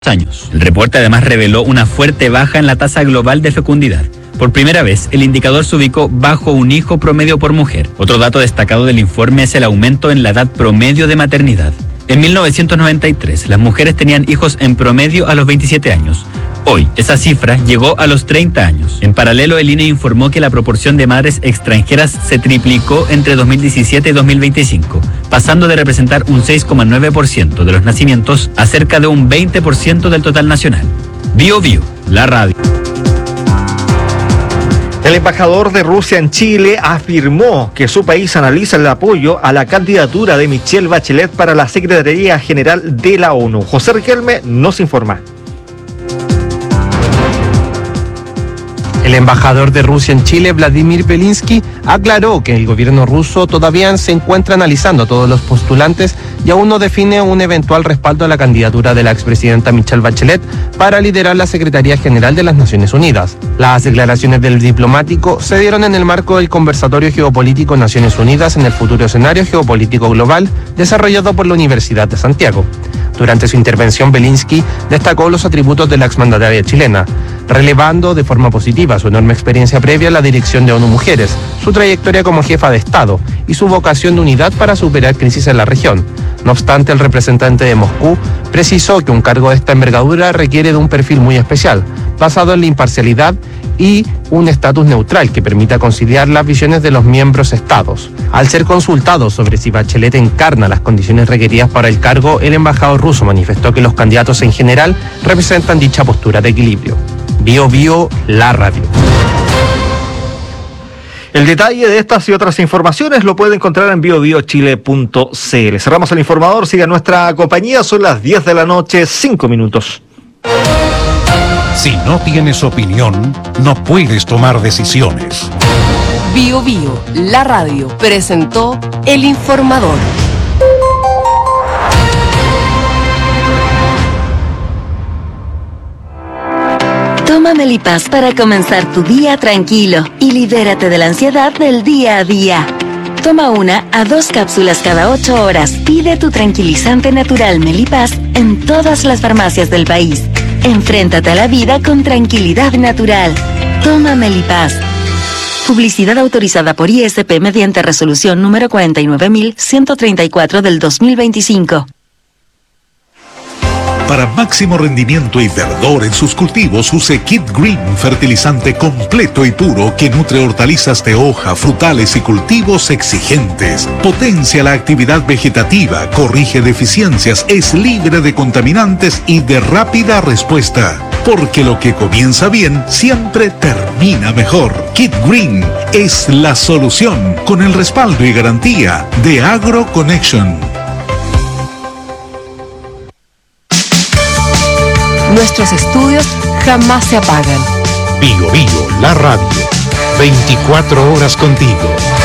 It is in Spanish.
años. El reporte además reveló una fuerte baja en la tasa global de fecundidad. Por primera vez, el indicador se ubicó bajo un hijo promedio por mujer. Otro dato destacado del informe es el aumento en la edad promedio de maternidad. En 1993, las mujeres tenían hijos en promedio a los 27 años. Hoy, esa cifra llegó a los 30 años. En paralelo, el INE informó que la proporción de madres extranjeras se triplicó entre 2017 y 2025, pasando de representar un 6,9% de los nacimientos a cerca de un 20% del total nacional. Bio Bio, la radio. El embajador de Rusia en Chile afirmó que su país analiza el apoyo a la candidatura de Michelle Bachelet para la Secretaría General de la ONU. José Riquelme nos informa. El embajador de Rusia en Chile, Vladimir Belinsky, aclaró que el gobierno ruso todavía se encuentra analizando a todos los postulantes y aún no define un eventual respaldo a la candidatura de la expresidenta Michelle Bachelet para liderar la Secretaría General de las Naciones Unidas. Las declaraciones del diplomático se dieron en el marco del conversatorio geopolítico Naciones Unidas en el futuro escenario geopolítico global desarrollado por la Universidad de Santiago. Durante su intervención, Belinsky destacó los atributos de la exmandataria chilena, relevando de forma positiva su enorme experiencia previa en la dirección de ONU Mujeres, su trayectoria como jefa de Estado y su vocación de unidad para superar crisis en la región. No obstante, el representante de Moscú precisó que un cargo de esta envergadura requiere de un perfil muy especial, basado en la imparcialidad y un estatus neutral que permita conciliar las visiones de los miembros estados. Al ser consultado sobre si Bachelet encarna las condiciones requeridas para el cargo, el embajador ruso manifestó que los candidatos en general representan dicha postura de equilibrio. Bio Bio, la radio. El detalle de estas y otras informaciones lo puede encontrar en biobiochile.cl. Cerramos el informador, siga nuestra compañía, son las 10 de la noche, 5 minutos. Si no tienes opinión, no puedes tomar decisiones. Bio Bio, la radio, presentó El Informador. Toma Melipaz para comenzar tu día tranquilo y libérate de la ansiedad del día a día. Toma 1 a 2 cápsulas cada 8 horas. Pide tu tranquilizante natural Melipaz en todas las farmacias del país. Enfréntate a la vida con tranquilidad natural. Toma Melipaz. Publicidad autorizada por ISP mediante resolución número 49134 del 2025. Para máximo rendimiento y verdor en sus cultivos, use Kit Green, fertilizante completo y puro que nutre hortalizas de hoja, frutales y cultivos exigentes. Potencia la actividad vegetativa, corrige deficiencias, es libre de contaminantes y de rápida respuesta. Porque lo que comienza bien siempre termina mejor. Kit Green es la solución con el respaldo y garantía de AgroConnection. Nuestros estudios jamás se apagan. Bio Bio, la radio. 24 horas contigo.